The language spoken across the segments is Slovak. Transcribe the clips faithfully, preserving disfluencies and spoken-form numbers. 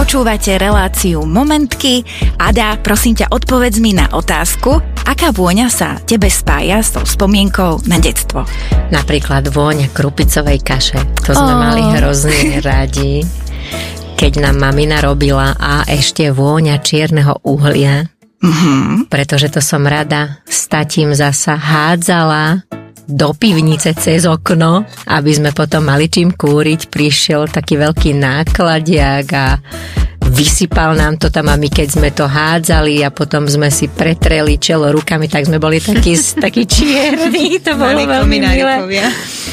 Počúvate reláciu Momentky. Ada, prosím ťa, odpovedz mi na otázku, aká vôňa sa tebe spája s tou spomienkou na detstvo? Napríklad vôňa krupicovej kaše. To sme oh. mali hrozne radi. Keď nám mamina robila, a ešte vôňa čierneho uhlia. Mm-hmm. Pretože to som rada s tatím zasa hádzala do pivnice cez okno, aby sme potom mali čím kúriť. Prišiel taký veľký nákladiak a vysypal nám to tam a my keď sme to hádzali a potom sme si pretreli čelo rukami, tak sme boli takí, takí čierni. To bolo veľmi milé.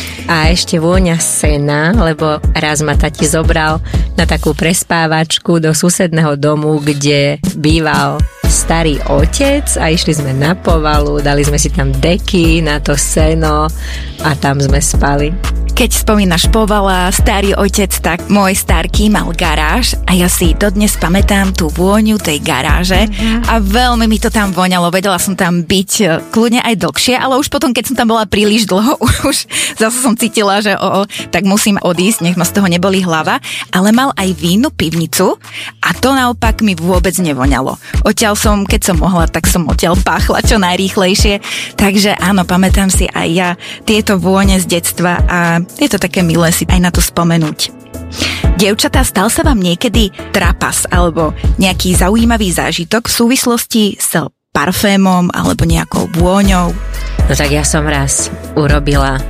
A ešte vôňa sena, lebo raz ma tati zobral na takú prespávačku do susedného domu, kde býval starý otec a išli sme na povalu, dali sme si tam deky na to seno a tam sme spali. Keď spomínaš povala, starý otec, tak môj starký mal garáž a ja si dodnes pamätám tú vôňu tej garáže mm-hmm. a veľmi mi to tam voňalo. Vedela som tam byť kľudne aj dlhšie, ale už potom, keď som tam bola príliš dlho, už zase som cítila, že o, o, tak musím odísť, nech ma z toho neboli hlava. Ale mal aj vínu pivnicu a to naopak mi vôbec nevoňalo. Odtiaľ som, keď som mohla, tak som odtiaľ páchla čo najrýchlejšie. Takže áno, pamätám si aj ja tieto vône z detstva a je to také milé si aj na to spomenúť. Dievčatá, stal sa vám niekedy trapas alebo nejaký zaujímavý zážitok v súvislosti s parfémom alebo nejakou vôňou? No tak ja som raz urobila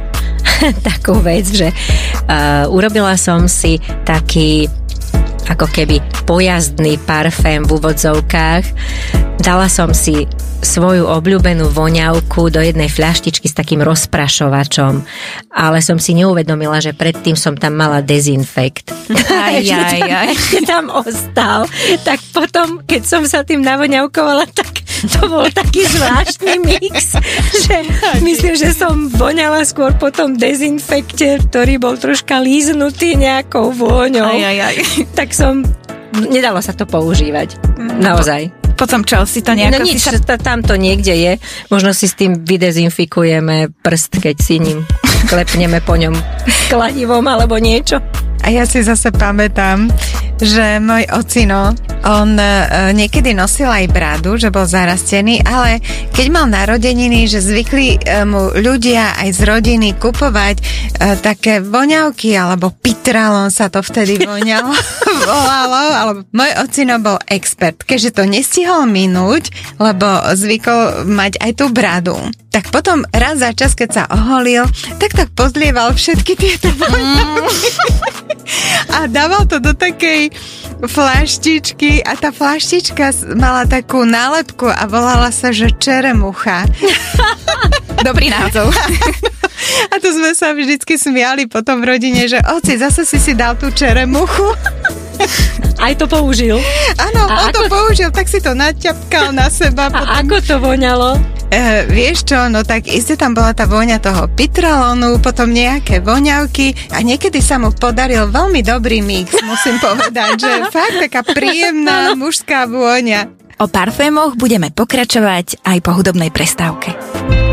takú vec, že uh, urobila som si taký ako keby pojazdný parfém v úvodzovkách. Dala som si svoju obľúbenú voňavku do jednej fľaštičky s takým rozprašovačom, ale som si neuvedomila, že predtým som tam mala dezinfekt. Aj, aj, aj. Tam ostal. Tak potom, keď som sa tým navoňavkovala, tak to bol taký zvláštny mix, že myslím, že som voňala skôr po tom dezinfekte, ktorý bol troška líznutý nejakou vôňou. Aj, aj, aj. Tak som, nedalo sa to používať. Naozaj. Potom čo, si to nejako... No nič, sa... tam to niekde je. Možno si s tým vydezinfikujeme prst, keď si ním klepneme po ňom kladivom alebo niečo. A ja si zase pamätám, že môj ocino, on e, niekedy nosil aj bradu, že bol zarastený, ale keď mal narodeniny, že zvykli e, mu ľudia aj z rodiny kupovať e, také voňavky, alebo pitralon sa to vtedy voňalo, volalo, alebo môj ocino bol expert, keďže to nestihol minúť, lebo zvykol mať aj tú bradu. Tak potom raz za čas, keď sa oholil, tak tak pozlieval všetky tieto voňavky. A dával to do takej fľaštičky a tá fľaštička mala takú nálepku a volala sa, že čeremucha. Dobrý názov. A to sme sa vždycky smiali potom v rodine, že oci, zase si si dal tú čeremuchu. Aj to použil. Áno, on to použil, tak si to naťapkal na seba. A potom... ako to voňalo? Uh, vieš čo, no tak iste tam bola tá vôňa toho pitralónu, potom nejaké voňavky a niekedy sa mu podaril veľmi dobrý mix, musím povedať, že fakt taká príjemná mužská vôňa. O parfémoch budeme pokračovať aj po hudobnej prestávke.